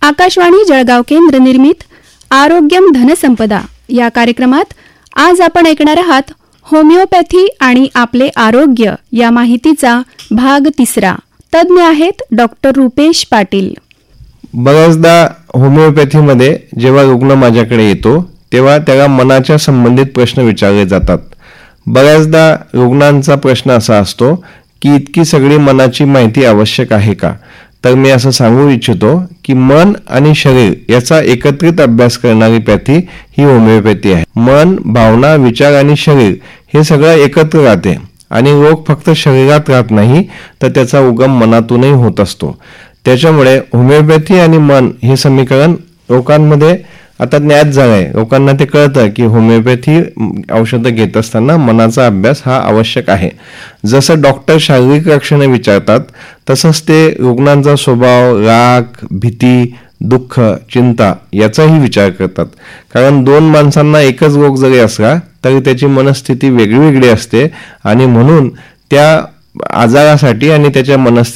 आकाशवाणी जळगाव केंद्र निर्मित आरोग्यम धनसंपदा या कार्यक्रमात आज आपण ऐकणार आहात होमिओपॅथी आणि आपले आरोग्य या माहितीचा भाग 3. तज्ञ आहेत डॉक्टर रुपेश पाटील. बऱ्याचदा होमिओपॅथीमध्ये जेव्हा रुग्ण माझ्याकडे येतो तेव्हा त्याला मनाच्या संबंधित प्रश्न विचारले जातात. बऱ्याचदा रुग्णांचा प्रश्न असा असतो की इतकी सगळी मनाची माहिती आवश्यक आहे का? तर मी असं सांगू इच्छितो की मन आणि शरीर याचा एकत्रित अभ्यास करणारी पॅथी ही होमिओपॅथी आहे. मन, भावना, विचार आणि शरीर हे सगळं एकत्र राहते आणि रोग फक्त शरीरात राहत नाही तर त्याचा उगम मनातूनही होत असतो. त्याच्यामुळे होमिओपॅथी आणि मन हे समीकरण लोकांमध्ये आता ज्ञात झालं आहे. लोकांना ते कळतं की होमिओपॅथी औषधं घेत असताना मनाचा अभ्यास हा आवश्यक आहे. जसं डॉक्टर शारीरिक लक्षणे विचारतात तसंच ते रुग्णांचा स्वभाव, राग, भीती, दुःख, चिंता याचाही विचार करतात. कारण 2 माणसांना एकच रोग जरी असला तरी त्याची मनस्थिती वेगळी असते आणि म्हणून त्या आजारासाठी आणि त्याच्या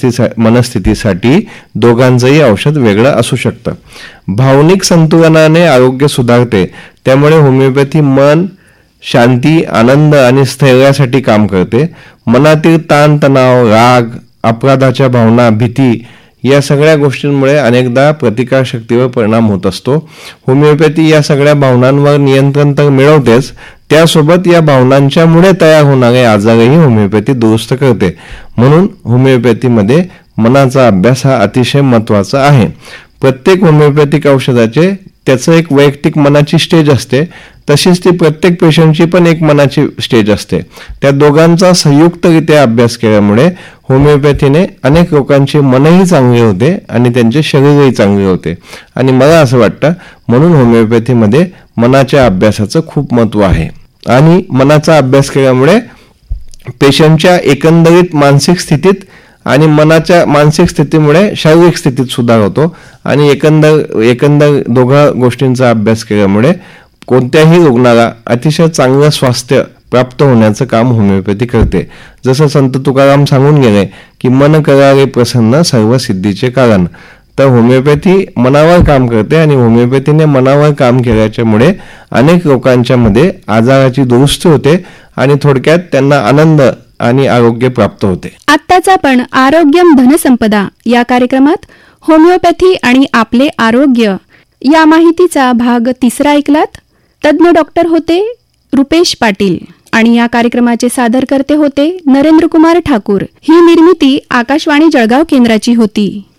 मनस्थितीसाठी दोघांचंही औषध वेगळं असू शकतं. भावनिक संतुलनाने आरोग्य सुधारते. त्यामुळे होमिओपॅथी मन, शांती, आनंद आणि स्थैर्यासाठी काम करते. मनातील ताणतणाव, राग, अपराधाच्या भावना, भीती या सगळ्या गोष्टींमुळे अनेकदा प्रतिकारशक्तीवर परिणाम होत असतो. होमिओपॅथी या सगळ्या भावनांवर नियंत्रण तर मिळवतेच, त्यासोबत या भावनांच्यामुळे तयार होणारे आजारही होमिओपॅथी दुरुस्त करते. म्हणून होमिओपॅथीमध्ये मनाचा अभ्यास हा अतिशय महत्त्वाचा आहे. प्रत्येक होमिओपॅथिक औषधाचे त्याचं एक वैयक्तिक मनाची स्टेज असते, तशीच ती प्रत्येक पेशंटची पण एक मनाची स्टेज असते. त्या दोघांचा संयुक्तरित्या अभ्यास केल्यामुळे होमिओपॅथीने अनेक लोकांचे मनही चांगले होते आणि त्यांचे शरीरही चांगले होते. आणि मला असं वाटतं म्हणून होमिओपॅथीमध्ये मनाच्या अभ्यासाचं खूप महत्त्व आहे. आणि मनाचा अभ्यास केल्यामुळे पेशंटच्या एकंदरीत मानसिक स्थितीत आणि मनाच्या मानसिक स्थितीमुळे शारीरिक स्थितीत सुधार होतो आणि एकंदर दोघा गोष्टींचा अभ्यास केल्यामुळे कोणत्याही रुग्णाला अतिशय चांगलं स्वास्थ्य प्राप्त होण्याचं काम होमिओपॅथी करते. जसं संत तुकाराम सांगून गेले की मन करारे प्रसन्न सर्व सिद्धीचे कारण. तर होमिओपॅथी मनावर काम करते आणि होमिओपॅथीने मनावर काम केल्याच्यामुळे अनेक लोकांच्या मध्ये आजाराची दुरुस्ती होते आणि थोडक्यात त्यांना आनंद आणि आरोग्य प्राप्त होते. आत्ताच आपण आरोग्यम धनसंपदा या कार्यक्रमात होमिओपॅथी आणि आपले आरोग्य या माहितीचा भाग 3 ऐकलात. तज्ञ डॉक्टर होते रुपेश पाटील आणि या कार्यक्रमाचे सादरकर्ते होते नरेंद्र कुमार ठाकूर. ही निर्मिती आकाशवाणी जळगाव केंद्राची होती.